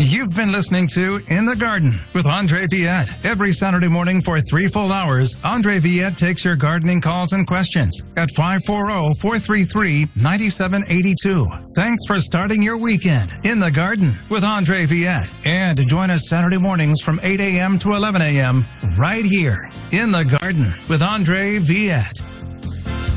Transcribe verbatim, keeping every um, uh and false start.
You've been listening to In the Garden with Andre Viette. Every Saturday morning for three full hours, Andre Viette takes your gardening calls and questions at five four zero, four three three, nine seven eight two. Thanks for starting your weekend in the garden with Andre Viette. And join us Saturday mornings from eight a.m. to eleven a.m. right here in the Garden with Andre Viette.